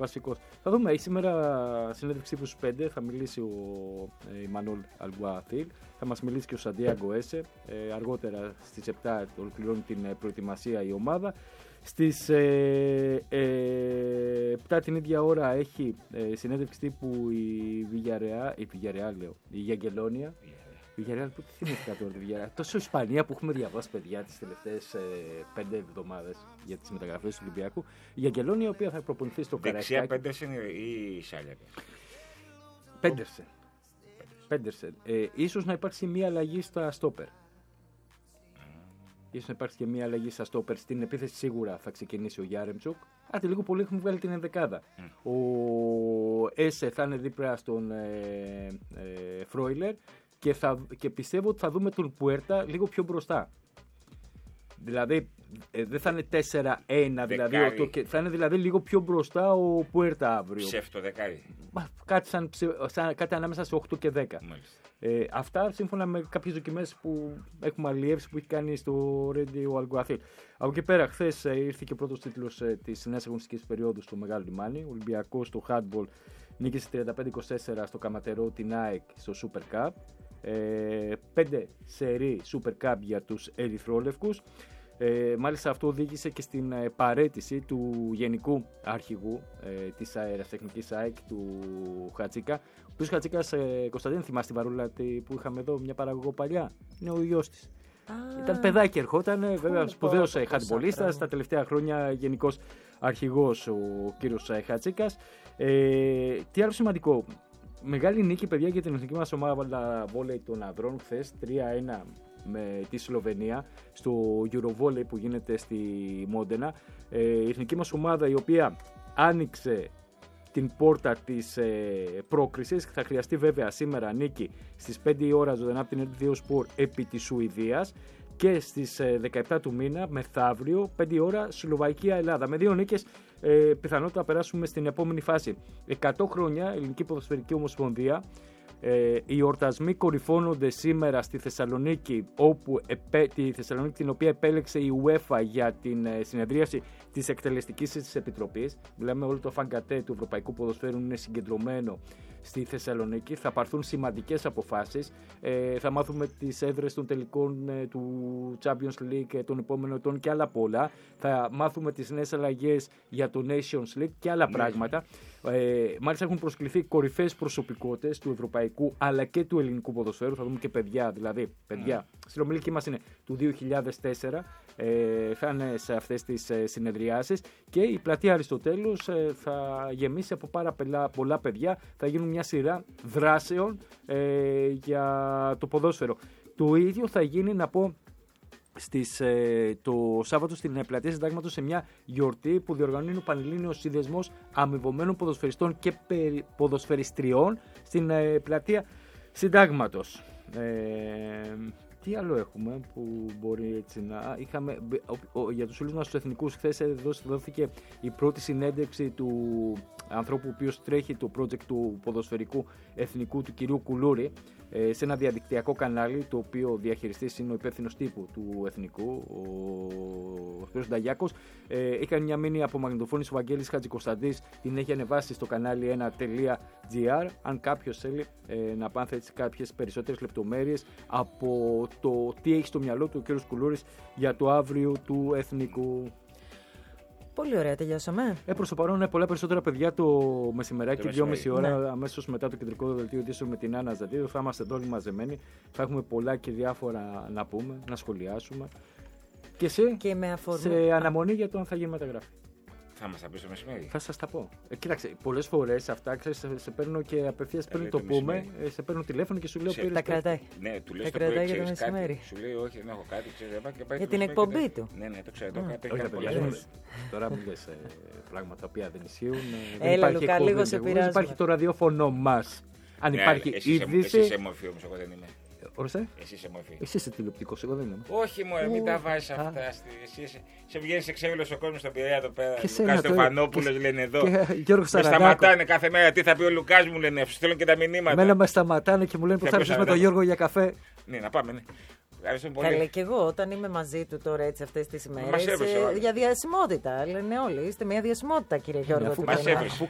βασικός. Θα δούμε, έχει σήμερα συνέντευξη στους 5, θα μιλήσει ο Ιμανουέλ Αλγκουάθιλ, θα μας μιλήσει και ο Σαντιάγκο Έσε, αργότερα στις 7 ολοκληρώνει την προετοιμασία η ομάδα. Στις 7 την ίδια ώρα έχει συνέντευξη τύπου η Γιαγκελόνια. Villarreal, πού τι θυμήθηκα τώρα τη Villarreal. Τόσο Ισπανία που έχουμε διαβάσει, παιδιά, τις τελευταίες 5 εβδομάδες για τις μεταγραφές του Ολυμπιακού. Η Γιαγκελόνια, η οποία θα προπονηθεί στο Καραϊσκάκι. Δεξιά Πέντερσεν ή Σάλιακα. Πέντερσεν. Ίσως να υπάρξει μια αλλαγή στα στόπερ. Ίσως να υπάρξει και μια αλλαγή στα στόπερ. Στην επίθεση σίγουρα θα ξεκινήσει ο Γιάρεμτσουκ. Άντε λίγο πολύ έχουμε βγάλει την ενδεκάδα. Ο Έσε θα είναι δίπλα στον Φρόιλερ. Και πιστεύω ότι θα δούμε τον Πουέρτα λίγο πιο μπροστά. Δηλαδή δεν θα είναι 4-1, δηλαδή, θα είναι δηλαδή λίγο πιο μπροστά ο Πουέρτα αύριο. Ψεύτο δεκάρι. Κάτι ανάμεσα σε 8 και 10. Αυτά σύμφωνα με κάποιες δοκιμές που έχουμε αλλιεύσει που έχει κάνει στο Radio Αλγκουαθίλ. Από εκεί πέρα, χθες ήρθε και ο πρώτος τίτλος της νέας αγωνιστικής περίοδου στο Μεγάλο Λιμάνι. Ο Ολυμπιακός στο handball νίκησε 35-24 στο Καματερό την ΑΕΚ στο Super Cup. 5 σερί Super Cup για τους ερυθρόλευκους. Μάλιστα αυτό οδήγησε και στην παραίτηση του γενικού αρχηγού της αεραστεχνικής ΑΕΚ, του Χατσίκα. Ο οποίος Χατσίκας, Κωνσταντίνη, θυμάσαι τη βαρούλα που είχαμε εδώ, μια παραγωγό παλιά? Είναι ο γιος της. Ήταν παιδάκι, ερχόταν, βέβαια σπουδαίος χαντμπολίστας, τα τελευταία χρόνια γενικός αρχηγός ο κύριος Χατσίκας. Τι άλλο σημαντικό, μεγάλη νίκη, παιδιά, για την εθνική μας ομάδα βόλεϊ των ανδρών χθες, 3-1 με τη Σλοβενία στο Eurovolley που γίνεται στη Μόντενα. Η εθνική μας ομάδα, η οποία άνοιξε την πόρτα της πρόκρισης, θα χρειαστεί βέβαια σήμερα νίκη στις 5 η ώρα ζωντανά από την RTL Sport επί της Σουηδίας, και στις 17 του μήνα μεθαύριο 5 η ώρα Σλοβακία-Ελλάδα. Με 2 νίκες πιθανότητα να περάσουμε στην επόμενη φάση. 100 χρόνια Ελληνική Ποδοσφαιρική Ομοσπονδία. Οι εορτασμοί κορυφώνονται σήμερα στη Θεσσαλονίκη, όπου τη Θεσσαλονίκη την οποία επέλεξε η UEFA για την συνεδρίαση της εκτελεστικής της επιτροπής. Μιλάμε, όλο το φαγκατέ του ευρωπαϊκού ποδοσφαίρου είναι συγκεντρωμένο στη Θεσσαλονίκη. Θα πάρθουν σημαντικές αποφάσεις. Θα μάθουμε τις έδρες των τελικών του Champions League των επόμενων ετών και άλλα πολλά. Θα μάθουμε τις νέες αλλαγές για το Nations League και άλλα πράγματα. Μάλιστα έχουν προσκληθεί κορυφαίες προσωπικότητες του ευρωπαϊκού αλλά και του ελληνικού ποδοσφαίρου. Θα δούμε και παιδιά, δηλαδή παιδιά στην ομιλική μας είναι του 2004, θα είναι σε αυτές τις συνεδριάσεις, και η πλατεία Αριστοτέλους θα γεμίσει από πάρα πολλά παιδιά. Θα γίνουν μια σειρά δράσεων για το ποδόσφαιρο. Το ίδιο θα γίνει, να πω, το Σάββατο στην πλατεία Συντάγματος, σε μια γιορτή που διοργανώνει ο Πανελλήνιος Σύνδεσμος Αμοιβωμένων Ποδοσφαιριστών και Ποδοσφαιριστριών στην πλατεία Συντάγματος. Τι άλλο έχουμε που μπορεί έτσι να... για τους όλους μας τους εθνικούς, χθες δόθηκε η πρώτη συνέντευξη του ανθρώπου ο οποίος τρέχει το project του ποδοσφαιρικού εθνικού, του κυρίου Κουλούρη, σε ένα διαδικτυακό κανάλι, το οποίο διαχειριστής είναι ο υπεύθυνος τύπου του εθνικού, ο Σπύρος Νταγιάκος. Είχαν μια μήνυ απομαγνητοφώνηση ο Βαγγέλης Χατζικοσταντής, την έχει ανεβάσει στο κανάλι 1.gr. Αν κάποιος θέλει να πάθει έτσι κάποιες περισσότερες λεπτομέρειες από το τι έχει στο μυαλό του ο κ. Κουλούρης για το αύριο του εθνικού. Πολύ ωραία, τελειώσαμε. Προς το παρόν, πολλά περισσότερα παιδιά το μεσημεράκι, 2,5 ώρα, αμέσως μετά το κεντρικό δελτίο ειδήσεων με την Άννα Ζαντίδου. Θα είμαστε εδώ όλοι μαζεμένοι. Θα έχουμε πολλά και διάφορα να πούμε, να σχολιάσουμε. Και σε αναμονή για το αν θα γίνει μεταγραφή. Θα μας τα πεις το μεσημέρι. Θα σας τα πω. Κοίταξε, πολλές φορές αυτά, ξέρεις, σε παίρνω και απευθείας πριν το πούμε, σε παίρνω τηλέφωνο και σου λέω τα κρατάει. Ναι, του λες τα το κρατάει για το μεσημέρι. Σου λέει όχι, δεν έχω κάτι, ξέρεις, και πάει για την εκπομπή του. Ναι, το ξέρω, το κάνει. Τώρα μου λες πράγματα τα οποία δεν ισχύουν. Έλα Λουκά, λίγο σε πειράζουμε. Υπάρχει το ραδιόφωνο μας. Αν υπάρχει είδηση... Εσύ είσαι μορφή όμως, εγώ δεν είμαι. Ορίστε. Εσύ είσαι μορφή. Εσύ είσαι τηλεοπτικός, εγώ δεν είμαι. Όχι μωρέ, μην τα βάζεις αυτά. Εσύ σε βγαίνεις εξέβιλος ο κόσμος στον Πειραιά εδώ πέρα. Λουκάς Στεφανόπουλος λένε εδώ. Γιώργο Σαρανάκο. Με σταματάνε κάθε μέρα, τι θα πει ο Λουκάς μου λένε, στέλνουν και τα μηνύματα. Μένα με σταματάνε και μου λένε πως θα έρθεις με τον Γιώργο για καφέ. Ναι, να πάμε, ναι. Καλέ, και εγώ όταν είμαι μαζί του τώρα έτσι αυτές τις ημέρες για διασημότητα. Λένε όλοι, είστε μια διασημότητα, κύριε Γιώργο. Μας έβρισε.